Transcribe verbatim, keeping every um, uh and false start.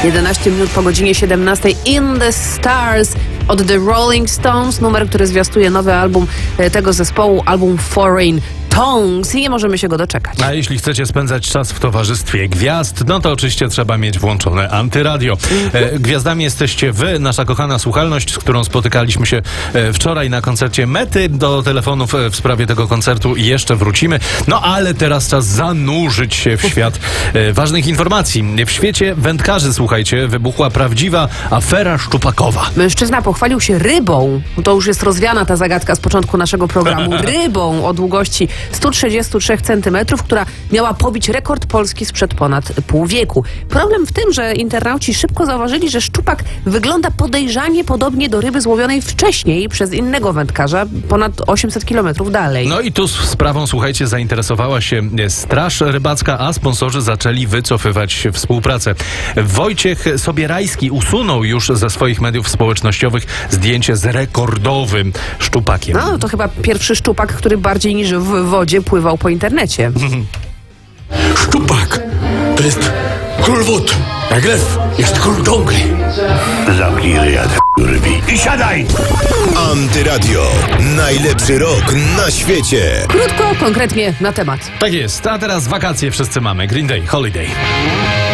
jedenaście minut po godzinie siedemnastej. In the Stars od The Rolling Stones, numer, który zwiastuje nowy album tego zespołu, album Foreign Tongues, i nie możemy się go doczekać. A jeśli chcecie spędzać czas w towarzystwie gwiazd, no to oczywiście trzeba mieć włączone Antyradio. E, gwiazdami jesteście wy, nasza kochana słuchalność, z którą spotykaliśmy się e, wczoraj na koncercie Mety. Do telefonów e, w sprawie tego koncertu jeszcze wrócimy. No ale teraz czas zanurzyć się w świat e, ważnych informacji. W świecie wędkarzy, słuchajcie, wybuchła prawdziwa afera szczupakowa. Mężczyzna pochwalił się rybą. To już jest rozwiana ta zagadka z początku naszego programu. Rybą o długości sto trzydzieści trzy centymetrów, która miała pobić rekord Polski sprzed ponad pół wieku. Problem w tym, że internauci szybko zauważyli, że szczupak wygląda podejrzanie podobnie do ryby złowionej wcześniej przez innego wędkarza ponad osiemset kilometrów dalej. No i tu sprawą, słuchajcie, zainteresowała się Straż Rybacka, a sponsorzy zaczęli wycofywać współpracę. Wojciech Sobierajski usunął już ze swoich mediów społecznościowych zdjęcie z rekordowym szczupakiem. No, to chyba pierwszy szczupak, który bardziej niż w wodzie pływał po internecie. Szczupak to jest król wód, jak lew jest król dżungli. Zamknij ryja, rybij i siadaj! Antyradio. Najlepszy rok na świecie. Krótko, konkretnie na temat. Tak jest, a teraz wakacje wszyscy mamy. Green Day, Holiday.